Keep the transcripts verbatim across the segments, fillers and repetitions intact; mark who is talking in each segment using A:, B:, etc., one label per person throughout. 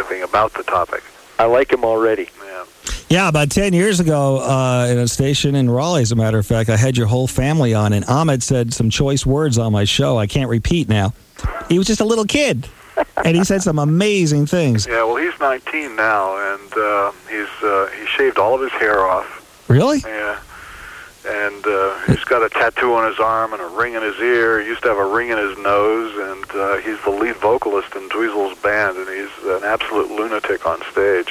A: anything about the topic.
B: I like him already.
A: Yeah.
C: Yeah, about ten years ago, uh, in a station in Raleigh, as a matter of fact, I had your whole family on, and Ahmed said some choice words on my show I can't repeat now. He was just a little kid, and he said some amazing things.
A: Yeah, well, he's nineteen now, and uh, he's uh, he shaved all of his hair off.
C: Really?
A: Yeah. And uh, he's got a tattoo on his arm and a ring in his ear. He used to have a ring in his nose, and uh, he's the lead vocalist in Dweezil's band, and he's an absolute lunatic on stage.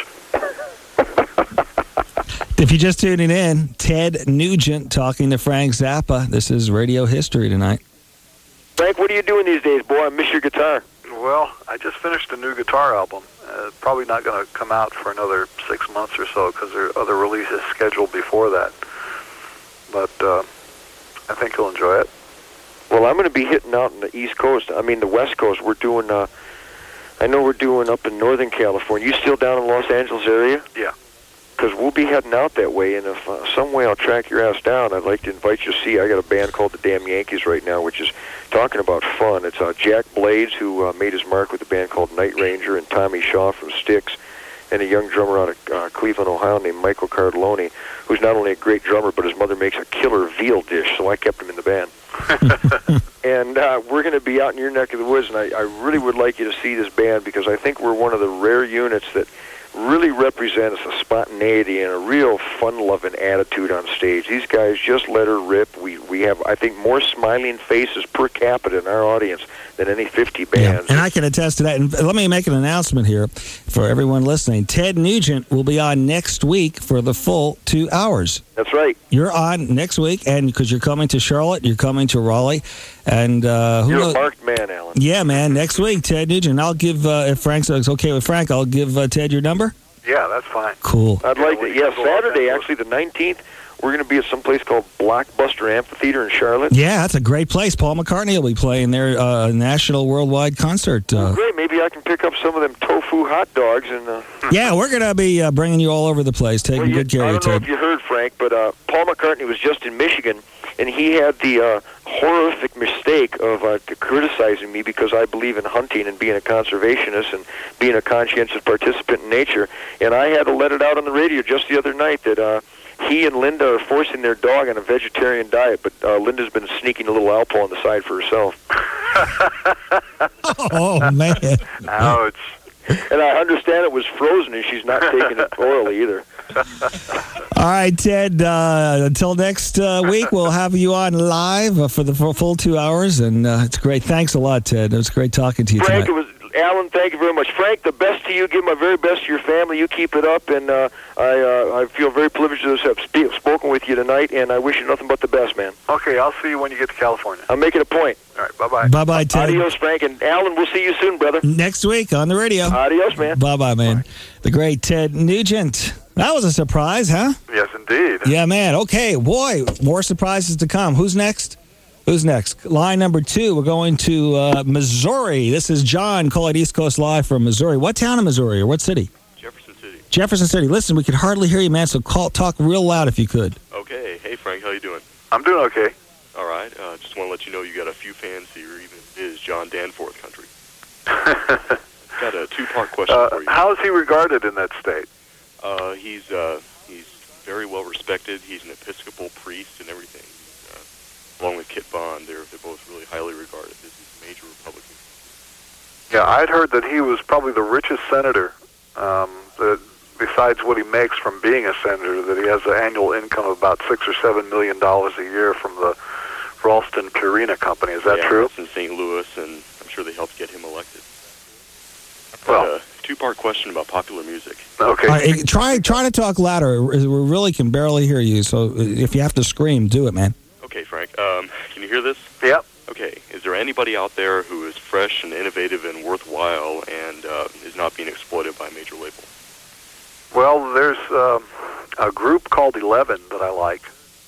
C: If you're just tuning in, Ted Nugent talking to Frank Zappa. This is Radio History tonight.
B: Frank, what are you doing these days, boy? I miss your guitar.
A: Well, I just finished a new guitar album. Uh, probably not going to come out for another six months or so because there are other releases scheduled before that. But uh, I think you'll enjoy it.
B: Well, I'm going to be hitting out on the East Coast. I mean, the West Coast. We're doing, uh, I know we're doing up in Northern California. You still down in the Los Angeles area?
A: Yeah.
B: Because we'll be heading out that way, and if uh, some way I'll track your ass down, I'd like to invite you to see. I got a band called the Damn Yankees right now, which is talking about fun. It's uh, Jack Blades, who uh, made his mark with a band called Night Ranger, and Tommy Shaw from Styx, and a young drummer out of uh, Cleveland, Ohio, named Michael Cardelloni, who's not only a great drummer, but his mother makes a killer veal dish, so I kept him in the band. And uh, we're going to be out in your neck of the woods, and I, I really would like you to see this band, because I think we're one of the rare units that really represents a spontaneity and a real fun-loving attitude on stage. These guys just let her rip. We we have, I think, more smiling faces per capita in our audience than any fifty bands.
C: Yeah, and I can attest to that. And let me make an announcement here for everyone listening. Ted Nugent will be on next week for the full two hours.
B: That's right.
C: You're on next week, and because you're coming to Charlotte, you're coming to Raleigh, and uh, who
B: You're
C: knows?
B: a marked man, Alan.
C: Yeah, man. Next week, Ted Nugent. I'll give, uh, if Frank's okay with Frank, I'll give uh, Ted your number.
A: Yeah, that's fine.
C: Cool.
B: I'd like
A: Yeah,
B: to. Yeah,
A: go
B: Saturday,
A: out
B: actually, the nineteenth, we're going to be at some place called Blockbuster Amphitheater in Charlotte.
C: Yeah, that's a great place. Paul McCartney will be playing their uh, national worldwide concert. Uh,
B: Great. Maybe I can pick up some of them tofu hot dogs and. Uh,
C: yeah, we're going to be uh, bringing you all over the place, taking
B: well, you,
C: good care
B: I
C: of you,
B: don't know
C: Ted.
B: if you heard, Frank, but uh, Paul McCartney was just in Michigan, and he had the uh, horrific mistake of uh, criticizing me because I believe in hunting and being a conservationist and being a conscientious participant in nature. And I had to let it out on the radio just the other night that uh, he and Linda are forcing their dog on a vegetarian diet, but uh, Linda's been sneaking a little Alpo on the side for herself.
C: Oh, man.
A: Ouch.
B: And I understand it was frozen, and she's not taking it orally either.
C: All right, Ted, uh, until next uh, week, we'll have you on live uh, for the full, full two hours, and uh, it's great. Thanks a lot, Ted. It was great talking to you
B: Frank,
C: tonight.
B: it was Alan, thank you very much. Frank, the best to you. Give my very best to your family. You keep it up, and uh, I uh, I feel very privileged to have sp- spoken with you tonight, and I wish you nothing but the best, man.
A: Okay, I'll see you when you get to California.
B: I'll make it a point.
A: All right, bye-bye.
C: Bye-bye, Ted.
B: Adios, Frank, and Alan, we'll see you soon, brother.
C: Next week on the radio.
B: Adios, man.
C: Bye-bye, man. The great Ted Nugent. That was a surprise, huh?
A: Yes, indeed.
C: Yeah, man. Okay, boy, more surprises to come. Who's next? Who's next? Line number two, we're going to uh, Missouri. This is John calling East Coast Live from Missouri. What town in Missouri or what city?
D: Jefferson City.
C: Jefferson City. Listen, we could hardly hear you, man, so call, talk real loud if you could.
D: Okay. Hey, Frank, how you doing?
A: I'm doing okay.
D: All right. Uh, just want to let you know you got a few fans here, even if it is John Danforth country. Got a two-part question
A: uh,
D: for you.
A: how is he regarded in that state?
D: Uh, he's uh, he's very well respected. He's an Episcopal priest and everything. Uh, along with Kit Bond, they're they're both really highly regarded. This is major Republican.
A: Yeah, I'd heard that he was probably the richest senator, um, that besides what he makes from being a senator, that he has an annual income of about six or seven million dollars a year from the Ralston Purina Company. Is that
D: yeah,
A: true?
D: It's in Saint Louis, and I'm sure they helped get him elected.
A: Well,
D: uh, two-part question about popular music.
A: Okay.
C: All right, try, try to talk louder. We really can barely hear you, so if you have to scream, do it, man.
D: Okay, Frank. Um, can you hear this?
A: Yep.
D: Okay. Is there anybody out there who is fresh and innovative and worthwhile and uh, is not being exploited by a major label?
A: Well, there's um, a group called Eleven that I like.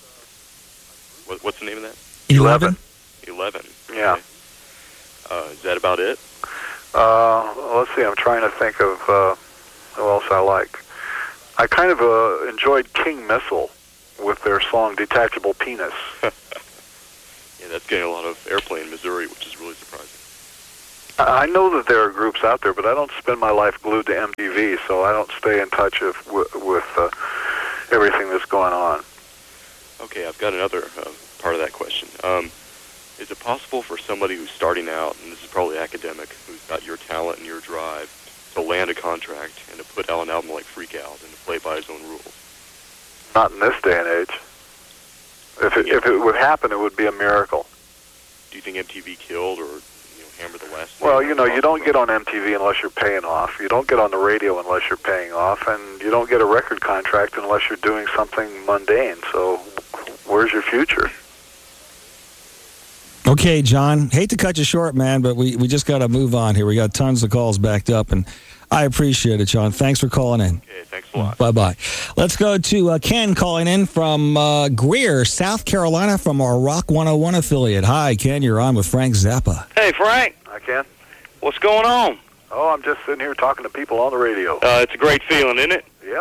D: What, what's the name of that?
C: Eleven?
D: Eleven.
A: Yeah.
D: Okay. Uh, is that about it?
A: Uh, let's see, I'm trying to think of uh, who else I like. I kind of uh, enjoyed King Missile with their song Detachable Penis.
D: Yeah, that's getting a lot of airplay in Missouri, which is really surprising.
A: I know that there are groups out there, but I don't spend my life glued to M T V, so I don't stay in touch of, with, with uh, everything that's going on.
D: Okay, I've got another uh, part of that question. Um, is it possible for somebody who's starting out, and this is probably academic, who's got your talent and your drive, to land a contract and to put out an album like Freak Out and to play by his own rules?
A: Not in this day and age. If it, if it would happen, it would be a miracle.
D: Do you think M T V killed or you know, hammered the last?
A: Well, you know, you don't get on M T V unless you're paying off. You don't get on the radio unless you're paying off, and you don't get a record contract unless you're doing something mundane. So where's your future?
C: Okay, John, hate to cut you short, man, but we, we just got to move on here. We got tons of calls backed up, and I appreciate it, John. Thanks for calling in.
D: Okay, thanks a lot.
C: Bye-bye. Let's go to uh, Ken calling in from uh, Greer, South Carolina, from our Rock one oh one affiliate. Hi, Ken. You're on with Frank Zappa.
E: Hey, Frank.
A: I can.
E: What's going on?
A: Oh, I'm just sitting here talking to people on the radio.
E: Uh, it's a great feeling, isn't it?
A: Yep.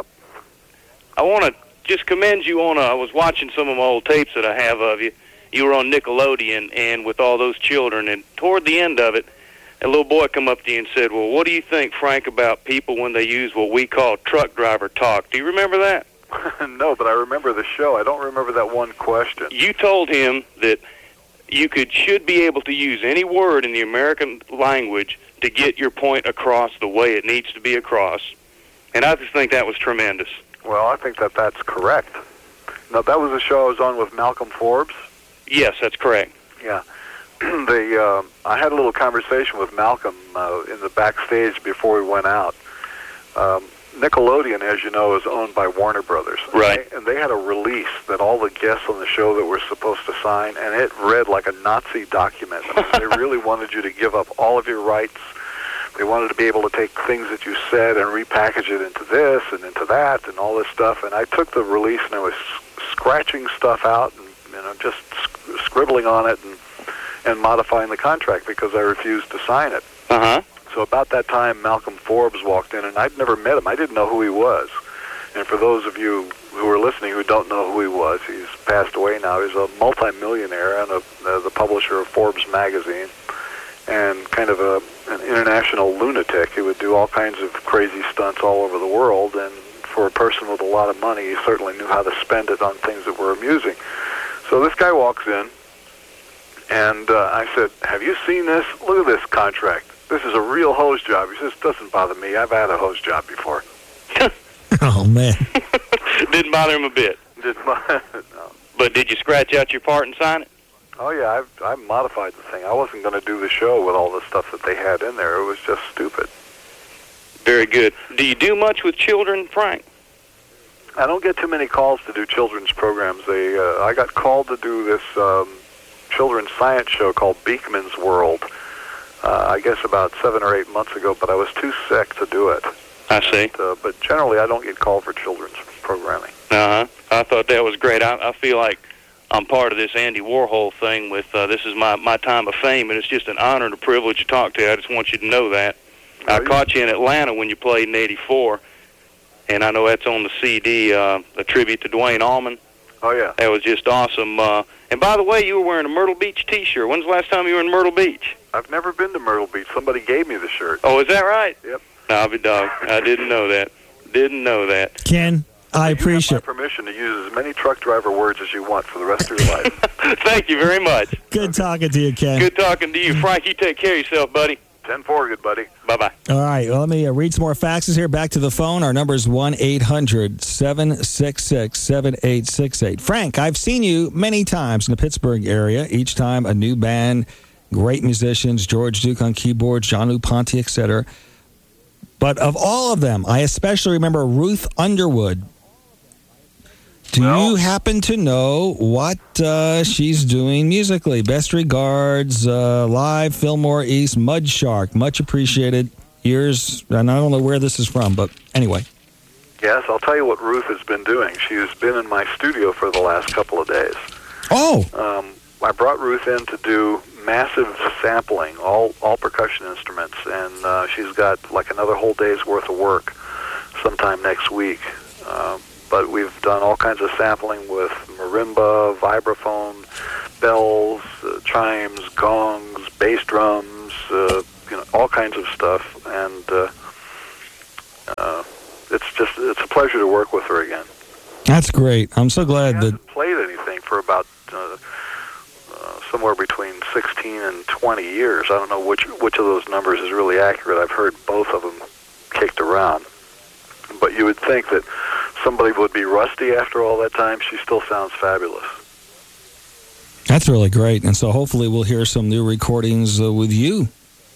E: I want to just commend you on, a, I was watching some of my old tapes that I have of you. You were on Nickelodeon and with all those children, and toward the end of it, a little boy come up to you and said, well, what do you think, Frank, about people when they use what we call truck driver talk? Do you remember that?
A: No, but I remember the show. I don't remember that one question.
E: You told him that you could should be able to use any word in the American language to get your point across the way it needs to be across. And I just think that was tremendous.
A: Well, I think that that's correct. Now, that was a show I was on with Malcolm Forbes.
E: Yes, that's correct.
A: Yeah. the uh, I had a little conversation with Malcolm uh, in the backstage before we went out. Um, Nickelodeon, as you know, is owned by Warner Brothers.
E: Right.
A: And they, and they had a release that all the guests on the show that were supposed to sign, and it read like a Nazi document. I mean, they really wanted you to give up all of your rights. They wanted to be able to take things that you said and repackage it into this and into that and all this stuff. And I took the release and I was scratching stuff out and you know just sc- scribbling on it and and modifying the contract because I refused to sign it.
E: Uh-huh.
A: So about that time, Malcolm Forbes walked in, and I'd never met him. I didn't know who he was. And for those of you who are listening who don't know who he was, he's passed away now. He's a multimillionaire and a, uh, the publisher of Forbes magazine and kind of a, an international lunatic. He would do all kinds of crazy stunts all over the world, and for a person with a lot of money, he certainly knew how to spend it on things that were amusing. So this guy walks in, and uh, I said, have you seen this? Look at this contract. This is a real hose job. He says, doesn't bother me. I've had a hose job before.
C: Oh, man.
E: Didn't bother him a bit.
A: Didn't bother, no.
E: But did you scratch out your part and sign it?
A: Oh, yeah, I've, I've modified the thing. I wasn't going to do the show with all the stuff that they had in there. It was just stupid.
E: Very good. Do you do much with children, Frank?
A: I don't get too many calls to do children's programs. They, uh, I got called to do this um, children's science show called Beekman's World, uh, I guess about seven or eight months ago, but I was too sick to do it.
E: I see.
A: And, uh, but generally, I don't get called for children's programming.
E: Uh-huh. I thought that was great. I, I feel like I'm part of this Andy Warhol thing with uh, this is my, my time of fame, and it's just an honor and a privilege to talk to you. I just want you to know that.
A: Oh,
E: I
A: yeah.
E: caught you in Atlanta when you played in eighty-four, and I know that's on the C D, uh, a tribute to Dwayne Allman.
A: Oh, yeah.
E: That was just awesome. Uh, and by the way, you were wearing a Myrtle Beach T-shirt. When's the last time you were in Myrtle Beach?
A: I've never been to Myrtle Beach. Somebody gave me the shirt.
E: Oh, is that right?
A: Yep.
E: I'll be dog. I didn't know that. Didn't know that.
C: Ken, I appreciate
A: You have my permission to use as many truck driver words as you want for the rest of your life.
E: Thank you very much.
C: Good talking to you, Ken.
E: Good talking to you. Frank, you take care of yourself, buddy.
A: ten four, good buddy.
E: Bye-bye.
C: All right, well, let me uh, read some more faxes here. Back to the phone. Our number is one eight hundred seven six six seven eight six eight. Frank, I've seen you many times in the Pittsburgh area, each time a new band, great musicians, George Duke on keyboards, John Lou Ponte, et cetera. But of all of them, I especially remember Ruth Underwood. Do
A: Well,
C: you happen to know what uh, she's doing musically? Best regards, uh, live, Fillmore East, Mud Shark, much appreciated. Years, and I don't know where this is from, but anyway.
A: Yes, I'll tell you what Ruth has been doing. She's been in my studio for the last couple of days.
C: Oh,
A: Um, I brought Ruth in to do massive sampling, all all percussion instruments, and uh, she's got like another whole day's worth of work sometime next week. Uh, but we've done all kinds of sampling with marimba, vibraphone, bells, uh, chimes, gongs, bass drums, uh, you know, all kinds of stuff, and uh, uh, it's just it's a pleasure to work with her again.
C: That's great. I'm so glad
A: she
C: that
A: hasn't played anything for about uh, uh, somewhere between sixteen and twenty years. I don't know which which of those numbers is really accurate. I've heard both of them kicked around, but you would think that somebody would be rusty after all that time. She still sounds fabulous.
C: That's really great, and so hopefully we'll hear some new recordings uh, with you.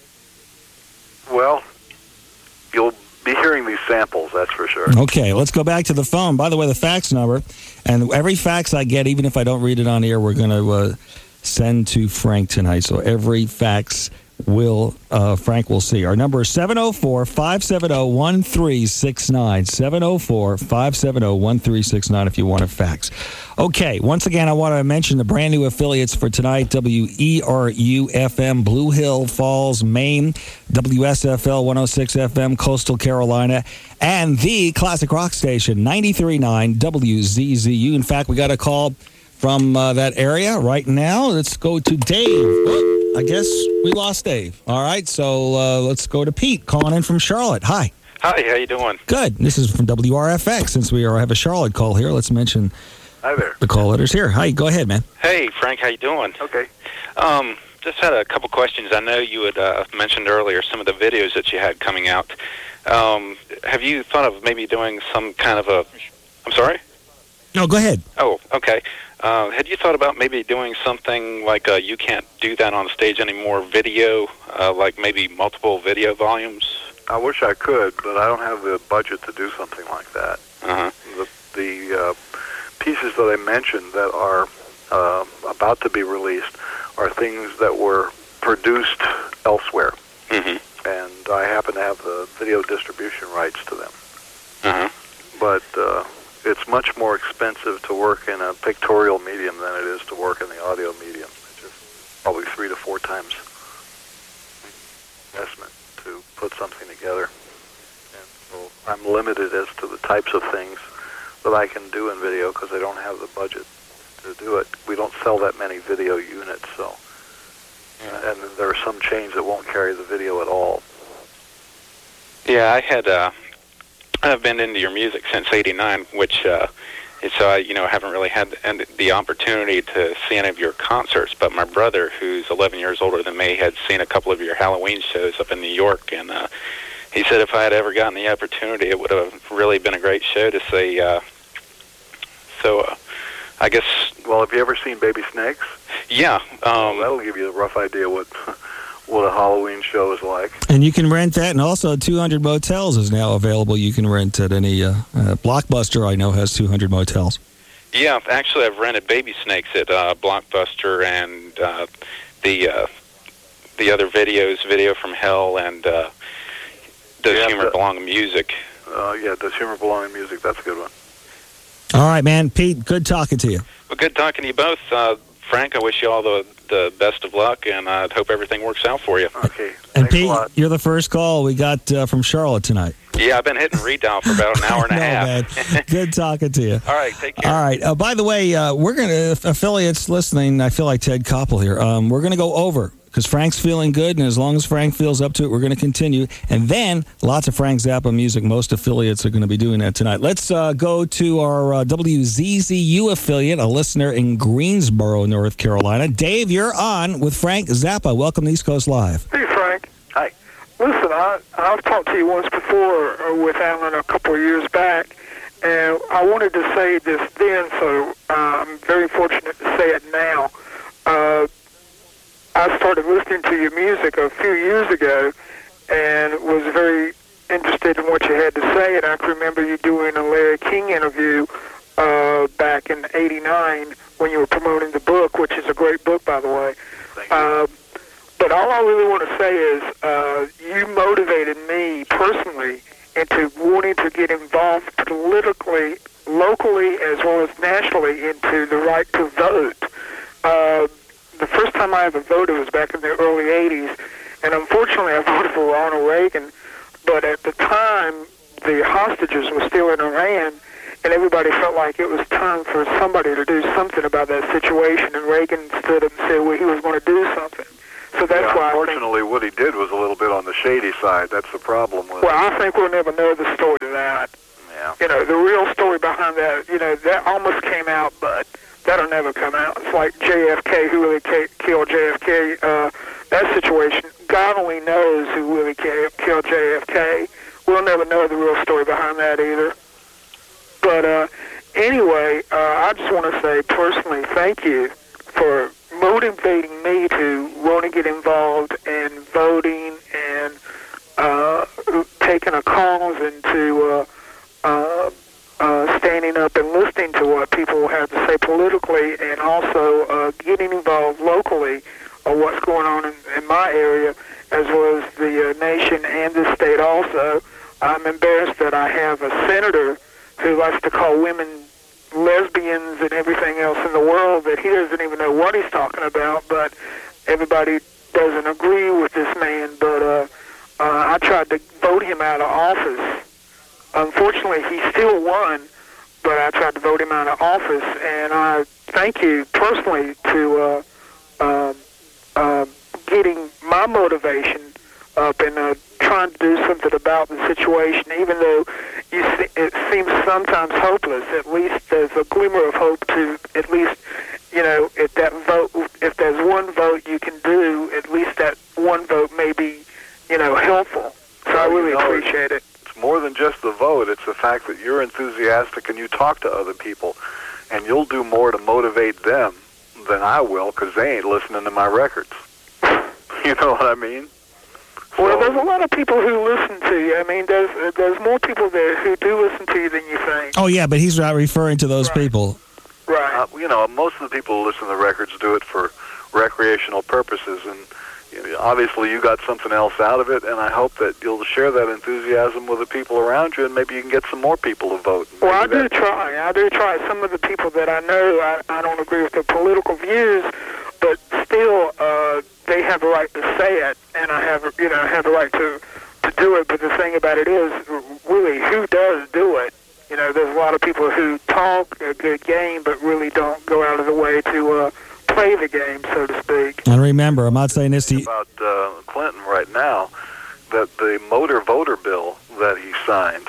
A: Well, you'll be hearing these samples, that's for sure.
C: Okay, let's go back to the phone. By the way, the fax number, and every fax I get, even if I don't read it on air, we're going to uh, send to Frank tonight. So every fax will uh, Frank will see. Our number is seven oh four, five seven oh, one three six nine. seven oh four, five seven oh, one three six nine if you want a fax. Okay, once again, I want to mention the brand new affiliates for tonight. W E R U F M, Blue Hill Falls, Maine. W S F L one oh six F M, Coastal Carolina. And the classic rock station, ninety-three point nine W Z Z U. In fact, we got a call from uh, that area right now. Let's go to Dave. Oh, I guess we lost Dave. All right, so uh, let's go to Pete, calling in from Charlotte. Hi.
F: Hi, how you doing?
C: Good. This is from W R F X. Since we are, have a Charlotte call here, let's mention
A: Hi there.
C: the call letters here. Hi, go ahead, man.
F: Hey, Frank, how you doing?
A: Okay.
F: Um, just had a couple questions. I know you had uh, mentioned earlier some of the videos that you had coming out. Um, have you thought of maybe doing some kind of a... I'm sorry?
C: No, go ahead.
F: Oh, okay. Uh, had you thought about maybe doing something like uh, You Can't Do That on Stage Anymore video, uh, like maybe multiple video volumes?
A: I wish I could, but I don't have the budget to do something like that.
F: Uh-huh.
A: The, the uh, pieces that I mentioned that are uh, about to be released are things that were produced elsewhere,
F: Mm-hmm.
A: and I happen to have the video distribution rights to them.
F: Uh-huh.
A: But uh, it's much more expensive to work in a pictorial medium than it is to work in the audio medium. It's just probably three to four times investment to put something together. And so I'm limited as to the types of things that I can do in video because I don't have the budget to do it. We don't sell that many video units, so and there are some chains that won't carry the video at all.
F: Yeah, I had... Uh, I've been into your music since eighty-nine, which... Uh, so I, you know, haven't really had the, the opportunity to see any of your concerts, but my brother, who's eleven years older than me, had seen a couple of your Halloween shows up in New York, and uh, he said if I had ever gotten the opportunity, it would have really been a great show to see. Uh, so uh, I guess...
A: Well, have you ever seen Baby Snakes?
F: Yeah. Um,
A: well, that'll give you a rough idea what what a Halloween show is like.
C: And you can rent that, and also two hundred Motels is now available. You can rent at any uh, uh, Blockbuster, I know, has two hundred motels.
F: Yeah, actually, I've rented Baby Snakes at uh, Blockbuster and uh, the uh, the other videos, Video from Hell, and uh, Does
A: yeah,
F: Humor
A: the,
F: Belong in Music?
A: Uh, yeah, Does Humor Belong in Music? That's a good one.
C: All right, man. Pete, good talking to you.
F: Well, good talking to you both. Uh, Frank, I wish you all the, the best of luck, and I hope everything works out for you.
A: Okay.
C: And
A: Thanks
C: Pete,
A: a lot.
C: you're the first call we got uh, from Charlotte tonight.
F: Yeah, I've been hitting redial for about an hour and a
C: No,
F: half.
C: man. Good talking to you.
F: All right, take care.
C: All right. Uh, by the way, uh, we're going to, affiliates listening, I feel like Ted Koppel here, um, we're going to go over because Frank's feeling good, and as long as Frank feels up to it, we're going to continue. And then lots of Frank Zappa music. Most affiliates are going to be doing that tonight. Let's uh, go to our uh, W Z Z U affiliate, a listener in Greensboro, North Carolina. Dave, you're on with Frank Zappa. Welcome to East Coast Live.
G: Hey, Frank.
A: Hi.
G: Listen, I, I've talked to you once before uh, with Alan a couple of years back, and I wanted to say this then, so uh, I'm very fortunate to say it now. Uh, I started listening to your music a few years ago and was very interested in what you had to say, and I can remember you doing a Larry King interview uh, back in eighty-nine when you were promoting the book, which is a great book, by the way.
A: Thank you.
G: Uh, but all I really want to say is uh, you motivated me personally into wanting to get involved politically, locally, as well as nationally into the right to vote. Uh, the first time I ever voted was back in the early eighties, and unfortunately I voted for Ronald Reagan, but at the time the hostages were still in Iran, and everybody felt like it was time for somebody to do something about that situation, and Reagan stood up and said, well, he was going to do something. So that's
A: yeah,
G: why I think,
A: unfortunately, what he did was a little bit on the shady side. That's the problem with
G: well,
A: it.
G: I think we'll never know the story of that.
A: Yeah.
G: You know, the real story behind that, you know, that almost came out, but that'll never come out. It's like J F K, who really ca- killed J F K. Uh, that situation, God only knows who really ca- killed J F K. We'll never know the real story behind that either. But uh, anyway, uh, I just want to say personally thank you for motivating me to want to get involved in voting and uh, taking a cause and to uh, uh, uh, standing up and listening to what people have to say politically, and also uh, getting involved locally of what's going on in, in my area, as well as the uh, nation and the state also. I'm embarrassed that I have a senator who likes to call women lesbians and everything else in the world, that he doesn't even know what he's talking about, but everybody doesn't agree with this man. But uh, uh, I tried to vote him out of office. Unfortunately, he still won, but I tried to vote him out of office, and I thank you personally to uh, uh, uh, getting my motivation up and uh, trying to do something about the situation, even though you see, it seems sometimes hopeless. At least there's a glimmer of hope to, at least, you know, if that vote, if there's one vote you can do, at least that one vote may be, you know, helpful. So I really appreciate it.
A: It's more than just the vote. It's the fact that you're enthusiastic and you talk to other people, and you'll do more to motivate them than I will, because they ain't listening to my records. You know what I mean?
G: Well, there's a lot of people who listen to you. I mean, there's there's more people there who do listen to you than you think.
C: Oh, yeah, but he's not referring to those
G: Right.
C: people.
G: Right.
A: Uh, you know, most of the people who listen to the records do it for recreational purposes, and you know, obviously you got something else out of it, and I hope that you'll share that enthusiasm with the people around you, and maybe you can get some more people to vote.
G: Well, I
A: Maybe
G: do
A: that-
G: try. I do try. Some of the people that I know, I, I don't agree with their political views, but still, uh, they have a right to say it, and I have, you know, have a right to to do it. But the thing about it is, really, who does do it? You know, there's a lot of people who talk a good game, but really don't go out of the way to uh, play the game, so to speak.
C: And remember, I'm not saying this to you.
A: About uh, Clinton right now, that the motor voter bill that he signed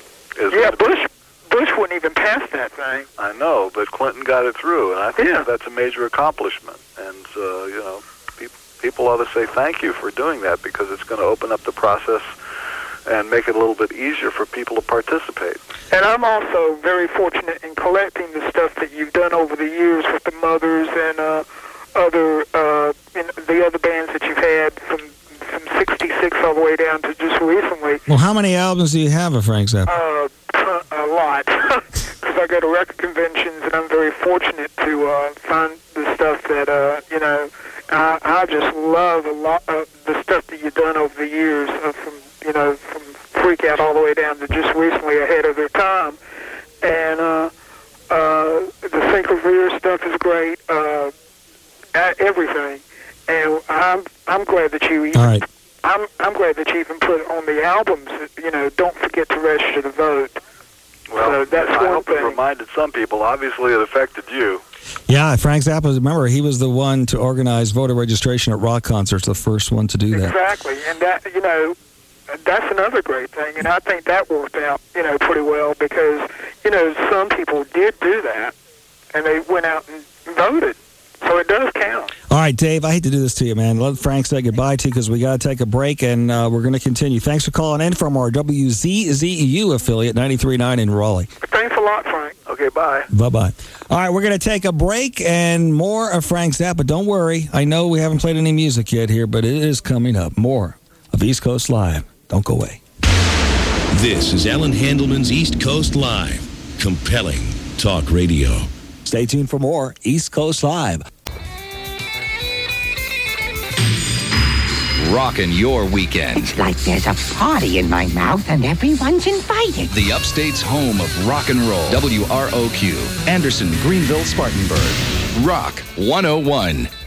A: is
G: Yeah,
A: gonna be-
G: Bush Bush wouldn't even pass that thing.
A: I know, but Clinton got it through, and I think
G: Yeah.
A: that that's a major accomplishment. And, uh, you know, people, people ought to say thank you for doing that, because it's going to open up the process and make it a little bit easier for people to participate.
G: And I'm also very fortunate in collecting the stuff that you've done over the years with the Mothers and uh, other uh, in the other bands that you've had from from sixty-six all the way down to just recently.
C: Well, how many albums do you have of Frank Zappa?
G: Uh, a lot, because I go to record conventions, and I'm very fortunate to uh, find the stuff that uh, you know. I, I just love a lot of the stuff that you've done over the years, uh, from you know from Freak Out all the way down to just recently Ahead of Their Time, and uh, uh, the Think Revere stuff is great. Uh, everything, and I'm I'm glad that you. Even,
C: All right.
G: I'm I'm glad that you even put on the albums. You know, don't forget to register to vote.
A: Well,
G: So that's
A: I
G: one
A: hope
G: thing.
A: it reminded some people. Obviously, it affected you.
C: Yeah, Frank Zappa, remember, he was the one to organize voter registration at rock concerts, the first one to do that.
G: Exactly, and that you know, that's another great thing, and I think that worked out, you know, pretty well, because you know some people did do that, and they went out and voted, so it does count.
C: All right, Dave, I hate to do this to you, man. Let Frank say goodbye to you, because we got to take a break, and uh, we're going to continue. Thanks for calling in from our W Z Z U affiliate, ninety-three point nine in Raleigh.
G: Thanks a lot, Frank.
A: Okay, bye.
C: Bye-bye. All right, we're going to take a break and more of Frank Zappa. Don't worry. I know we haven't played any music yet here, but it is coming up. More of East Coast Live. Don't go away.
H: This is Alan Handelman's East Coast Live. Compelling talk radio.
C: Stay tuned for more East Coast Live.
I: Rockin' your weekend.
J: It's like there's a party in my mouth and everyone's invited.
I: The Upstate's home of rock and roll. W R O Q. Anderson, Greenville, Spartanburg. Rock one oh one.